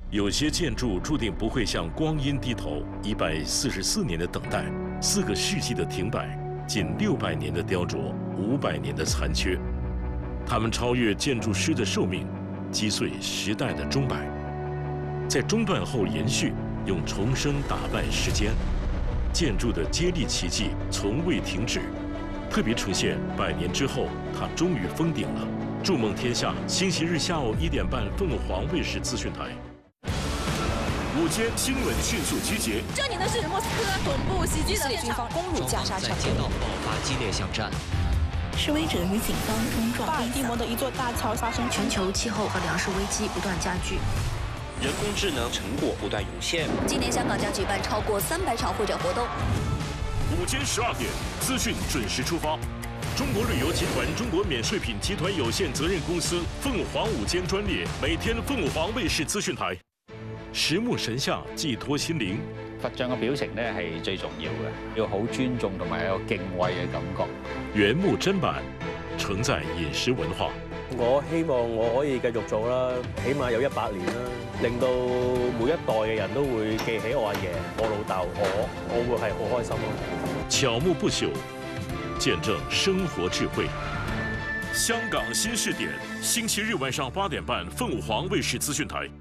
有些建筑注定不会向光阴低头，144年的等待，4个世纪的停摆，近600年的雕琢，500年的残缺，它们超越建筑师的寿命，击碎时代的钟摆，在中断后延续，用重生打败时间。建筑的接力奇迹从未停止，特别呈现100年之后，它终于封顶了。筑梦天下，星期日下午1点半，凤凰卫视资讯台。 午间新闻迅速集结。 这里的是莫斯科总部袭击的军方攻入加沙城， 街道爆发激烈巷战。 示威者与警方冲撞。 巴尔的摩的一座大桥发生全球气候和粮食危机不断加剧。 人工智能成果不断涌现。 今年香港将举办超过300场会展活动。 午间12点，资讯准时出发。中国旅游集团中国免税品集团有限责任公司凤凰午间专列，每天鳳凰衛視資訊台。 十目神像寄託心靈。 佛像嘅表情咧係最重要嘅，要好尊重同埋有敬畏嘅感覺。 原木砧板承載飲食文化。 我希望我可以繼續做啦，起碼有100年啦，令到每一代嘅人都會記起我阿爺、我老豆，我會係好開心咯。 巧木不朽，見證生活智慧。 香港新視點，星期日晚上8點半，鳳凰衛視資訊台。